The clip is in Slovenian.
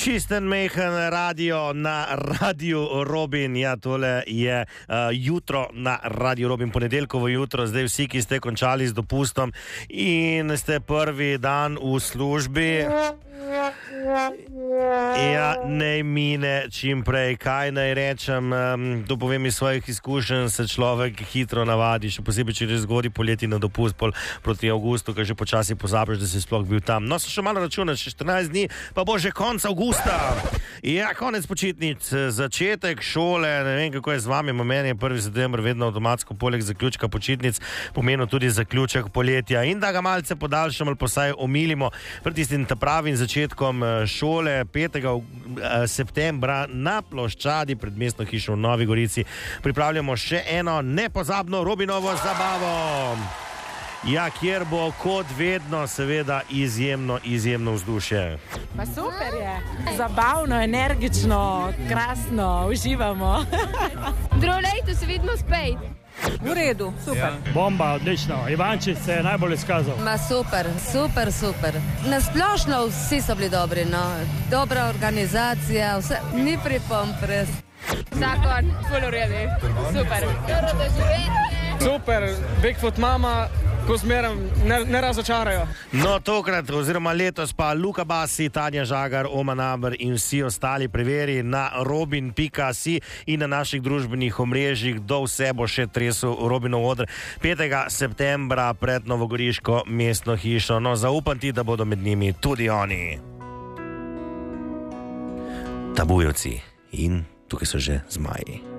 Čisten mehen radio na Radiu Robin. Ja, tole je jutro na Radiu Robin, ponedeljkovo jutro. Zdaj vsi, ki ste končali z dopustom in ste prvi dan v službi, ja, naj mine čim prej. Kaj naj rečem, to povem iz svojih izkušenj, se človek hitro navadi, še posebej, če že zgodi poleti na dopust proti avgustu, ker že počasi pozabiš, da si sploh bil tam. No, so še malo računati, še 14 dni, pa bo že konec avgusta. Ja, konec počitnic, začetek šole, ne vem, kako je z vami, meni je 1. september vedno avtomatsko poleg zaključka počitnic pomenil tudi zaključek poletja in da ga malce podaljšamo ali pa vsaj omilimo pred tistim pravim začetkom šole 5. septembra na ploščadi pred mestno hišo v Novi Gorici pripravljamo še eno nepozabno Robinovo zabavo. Ja, kjer bo kot vedno seveda izjemno vzdušje. Pa super je, zabavno, energično, krasno, uživamo. Drugo leto se vidimo spet. V redu, super. Ja. Bomba, odlično. Ivančič se je najbolj izkazal. Ma super. Nasplošno vsi so bili dobri, no. Dobra organizacija, vse, ni pripomb res. Zakon, ful uredi, super. Dobro doživetje. Super, Bigfoot mama, ko zmeram, ne razočarajo. No, tokrat, oziroma letos pa Luka Basi, Tanja Žagar, Oma Naber in vsi ostali preveri na robin.si in na naših družbenih omrežjih, do vse bo še tresel Robinov odr 5. septembra pred novogoriško mestno hišo. No, zaupam ti, da bodo med njimi tudi oni. Tabujevci in tukaj so že zmaji.